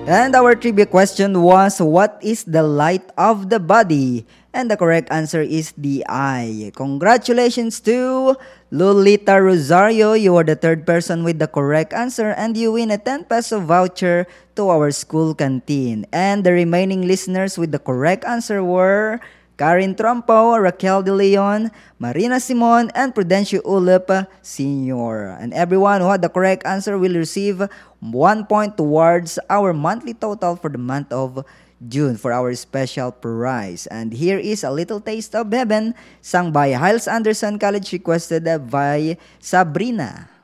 And our trivia question was, what is the light of the body? And the correct answer is the eye. Congratulations to Lolita Rosario. You are the third person with the correct answer and you win a 10 peso voucher to our school canteen. And the remaining listeners with the correct answer were Karin Trompo, Raquel De Leon, Marina Simon, and Prudencio Ulip Sr. And everyone who had the correct answer will receive 1 point towards our monthly total for the month of June for our special prize. And here is a little taste of heaven sung by Hiles Anderson College requested by Sabrina.